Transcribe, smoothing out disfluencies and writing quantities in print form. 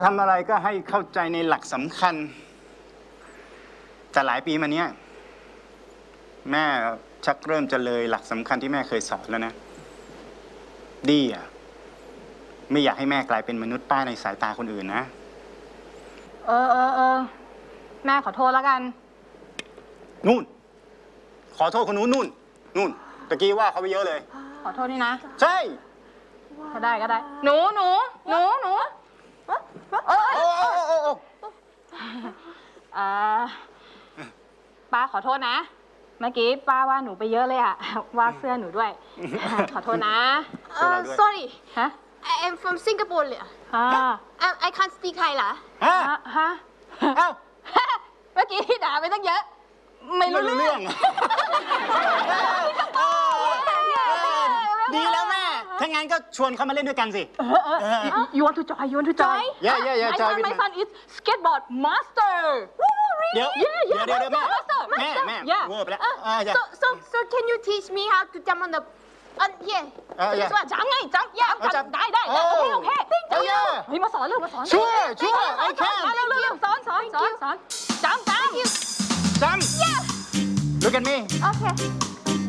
ทำอะไรก็ให้เข้าใจในหลักสำคัญแต่หลายปีมาเนี้ยแม่ชักเริ่มจะเลยหลักสำคัญที่แม่เคยสอนแล้วนะดีอ่ะไม่อยากให้แม่กลายเป็นมนุษย์ป้าในสายตาคนอื่นนะแม่ขอโทษแล้วกันนู่นขอโทษคนนู้นนู่นตะกี้ว่าเขาไปเยอะเลยขอโทษนี่นะใช่ก็ได้หนูป้าขอโทษนะเมื่อกี้ป้าว่าหนูไปเยอะเลยอะว่าเสื้อหนูด้วยขอโทษนะ sorry ฮะ I am from Singapore เลยI can't speak Thai เหรอฮะเมื่อกี้ด่าไปตั้งเยอะไม่รู้เรื่องดีแล้วแม่ถ้างั้นก็ชวนเขามาเล่นด้วยกันสิ You want to join Yeah My son is skateboard master เดี๋ยวแม่เวอร์ไปแล้ว so can you teach me how to jump on the yeah จังไงจังได้โอเคเฮ้ยมาสอนเร็วมาสอนช่วย I can เร็วสอนจัง Look at me okay